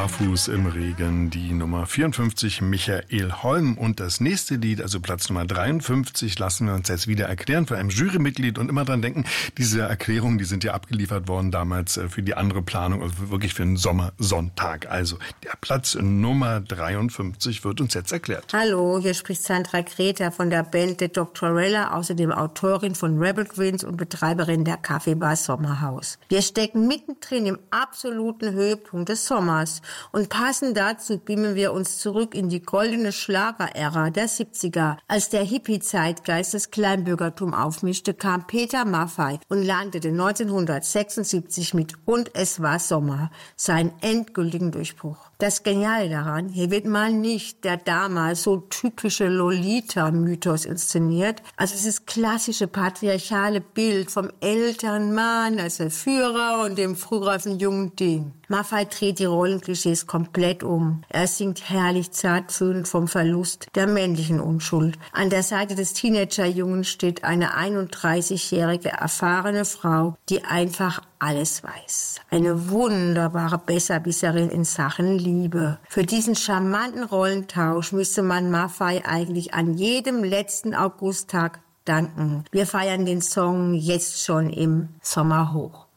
Barfuß im Regen, die Nummer 54, Michael Holm. Und das nächste Lied, also Platz Nummer 53, lassen wir uns jetzt wieder erklären von einem Jurymitglied. Und immer dran denken, diese Erklärungen, die sind ja abgeliefert worden damals für die andere Planung, also wirklich für den Sommersonntag. Also der Platz Nummer 53 wird uns jetzt erklärt. Hallo, hier spricht Sandra Greta von der Band The Doctorella, außerdem Autorin von Rebel Twins und Betreiberin der Kaffeebar Sommerhaus. Wir stecken mittendrin im absoluten Höhepunkt des Sommers und passend dazu beamen wir uns zurück in die goldene Schlagerära der 70er. Als der Hippie-Zeitgeist das Kleinbürgertum aufmischte, kam Peter Maffay und landete 1976 mit Und es war Sommer seinen endgültigen Durchbruch. Das Geniale daran, hier wird mal nicht der damals so typische Lolita-Mythos inszeniert, also dieses klassische patriarchale Bild vom älteren Mann als der Führer und dem frühreifen jungen Ding. Maffay dreht die Rollenklischees komplett um. Er singt herrlich zartfühlend vom Verlust der männlichen Unschuld. An der Seite des Teenagerjungen steht eine 31-jährige erfahrene Frau, die einfach alles weiß. Eine wunderbare Besserwisserin in Sachen Liebe. Für diesen charmanten Rollentausch müsste man Maffay eigentlich an jedem letzten Augusttag danken. Wir feiern den Song jetzt schon im Sommer hoch.